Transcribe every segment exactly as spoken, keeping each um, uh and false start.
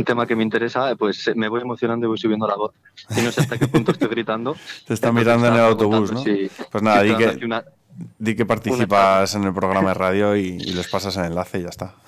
tema que me interesa, pues me voy emocionando y voy subiendo la voz. Y no sé hasta qué punto estoy gritando. Te está mirando en el autobús, ¿no? Si, pues nada, si di que, una, di que participas en el programa de radio y, y les pasas el enlace y ya está.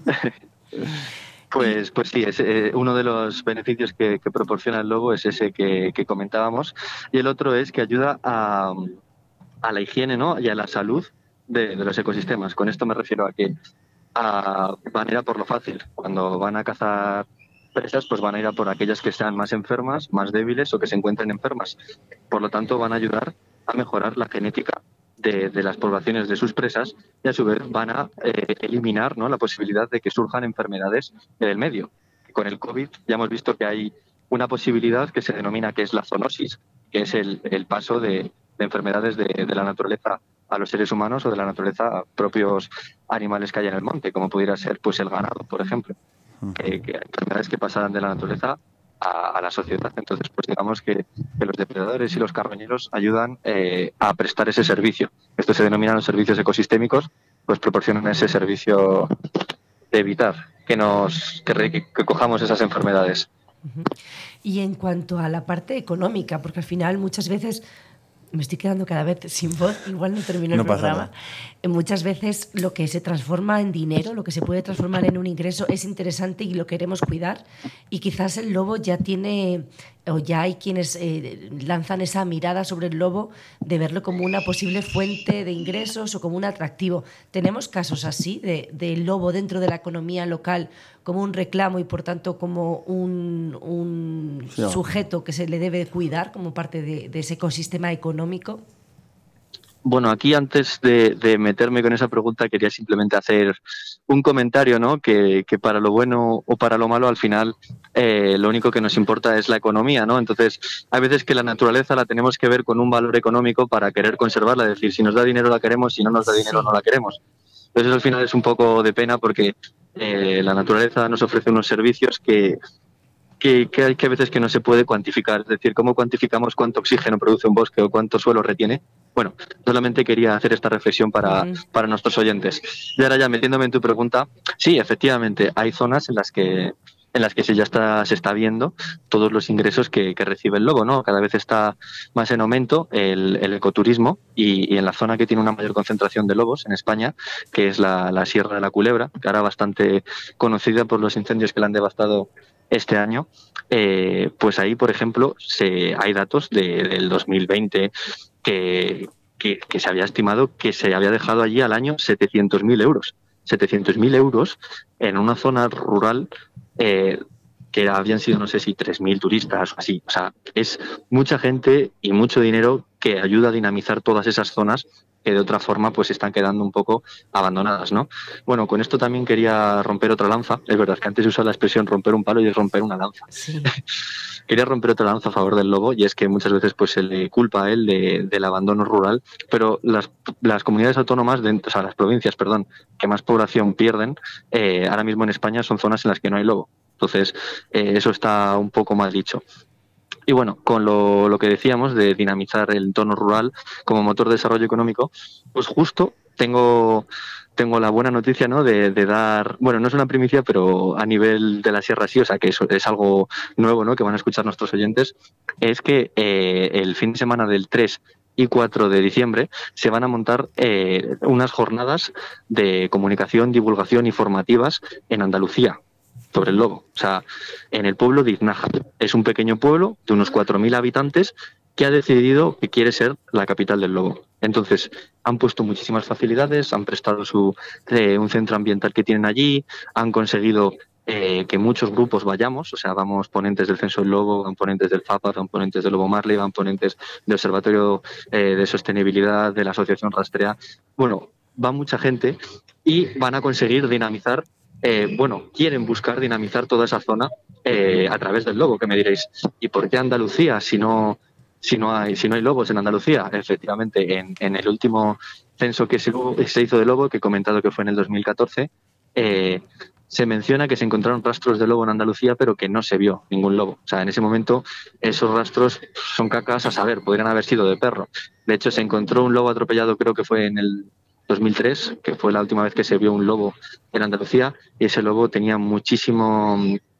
Pues, pues sí, es, eh, uno de los beneficios que, que proporciona el lobo es ese que, que comentábamos, y el otro es que ayuda a, a la higiene, ¿no? Y a la salud de, de los ecosistemas. Con esto me refiero a que a, van a ir a por lo fácil. Cuando van a cazar presas, pues van a ir a por aquellas que sean más enfermas, más débiles o que se encuentren enfermas. Por lo tanto, van a ayudar a mejorar la genética de, de las poblaciones de sus presas, y a su vez van a eh, eliminar, ¿no?, la posibilidad de que surjan enfermedades del medio. Con el COVID ya hemos visto que hay una posibilidad que se denomina que es la zoonosis, que es el, el paso de, de enfermedades de, de la naturaleza a los seres humanos o de la naturaleza a propios animales que hay en el monte, como pudiera ser pues el ganado, por ejemplo. Que, que enfermedades que pasan de la naturaleza a, a la sociedad. Entonces, pues digamos que, que los depredadores y los carroñeros ayudan eh, a prestar ese servicio. Esto se denominan los servicios ecosistémicos, pues proporcionan ese servicio de evitar que nos que, re, que, que cojamos esas enfermedades. Y en cuanto a la parte económica, porque al final muchas veces me estoy quedando cada vez sin voz, igual no termino no el programa. Nada. Muchas veces lo que se transforma en dinero, lo que se puede transformar en un ingreso es interesante y lo queremos cuidar, y quizás el lobo ya tiene, o ya hay quienes eh, lanzan esa mirada sobre el lobo de verlo como una posible fuente de ingresos o como un atractivo. ¿Tenemos casos así de, de lobo dentro de la economía local como un reclamo y por tanto como un, un sí, sujeto que se le debe cuidar como parte de, de ese ecosistema económico? Bueno, aquí antes de, de meterme con esa pregunta quería simplemente hacer un comentario, ¿no? Que, que para lo bueno o para lo malo al final eh, lo único que nos importa es la economía, ¿no? Entonces hay veces que la naturaleza la tenemos que ver con un valor económico para querer conservarla, es decir, si nos da dinero la queremos, si no nos da dinero sí. no la queremos. Entonces al final es un poco de pena porque eh, la naturaleza nos ofrece unos servicios que... Que, que hay que a veces que no se puede cuantificar, es decir, ¿cómo cuantificamos cuánto oxígeno produce un bosque o cuánto suelo retiene? Bueno, solamente quería hacer esta reflexión para, uh-huh. para nuestros oyentes. Y ahora ya metiéndome en tu pregunta, sí, efectivamente, hay zonas en las que en las que se ya está se está viendo todos los ingresos que, que recibe el lobo, ¿no? Cada vez está más en aumento el, el ecoturismo y, y en la zona que tiene una mayor concentración de lobos en España, que es la, la Sierra de la Culebra, que ahora bastante conocida por los incendios que la han devastado este año, eh, pues ahí, por ejemplo, se, hay datos de, del dos mil veinte que, que, que se había estimado que se había dejado allí al año setecientos mil euros. setecientos mil euros en una zona rural eh, que habían sido, no sé si tres mil turistas o así. O sea, es mucha gente y mucho dinero que ayuda a dinamizar todas esas zonas que de otra forma pues están quedando un poco abandonadas, ¿no? Bueno, con esto también quería romper otra lanza. Es verdad que antes se usa la expresión romper un palo y es romper una lanza. Sí. Quería romper otra lanza a favor del lobo, y es que muchas veces pues se le culpa a él de, del abandono rural, pero las, las comunidades autónomas, de, o sea, las provincias, perdón, que más población pierden, eh, ahora mismo en España son zonas en las que no hay lobo. Entonces, eh, eso está un poco mal dicho. Y bueno, con lo, lo que decíamos de dinamizar el entorno rural como motor de desarrollo económico, pues justo tengo, tengo la buena noticia, ¿no?, de, de dar, bueno, no es una primicia, pero a nivel de la Sierra sí, o sea que eso es algo nuevo, ¿no?, que van a escuchar nuestros oyentes, es que eh, el fin de semana del tres y cuatro de diciembre se van a montar eh, unas jornadas de comunicación, divulgación y formativas en Andalucía sobre el lobo. O sea, en el pueblo de Iznájar. Es un pequeño pueblo de unos cuatro mil habitantes que ha decidido que quiere ser la capital del lobo. Entonces, han puesto muchísimas facilidades, han prestado su, eh, un centro ambiental que tienen allí, han conseguido eh, que muchos grupos vayamos, o sea, vamos ponentes del Censo del Lobo, van ponentes del FAPA, van ponentes del Lobo Marley, van ponentes del Observatorio eh, de Sostenibilidad, de la Asociación Rastrea. Bueno, va mucha gente y van a conseguir dinamizar Eh, bueno, quieren buscar dinamizar toda esa zona eh, a través del lobo, que me diréis, ¿y por qué Andalucía si no, si no hay, si no hay lobos en Andalucía? Efectivamente, en, en el último censo que se, se hizo de lobo, que he comentado que fue en el dos mil catorce, eh, se menciona que se encontraron rastros de lobo en Andalucía, pero que no se vio ningún lobo. O sea, en ese momento esos rastros son cacas a saber, podrían haber sido de perro. De hecho, se encontró un lobo atropellado, creo que fue en el dos mil tres, que fue la última vez que se vio un lobo en Andalucía, y ese lobo tenía muchísimo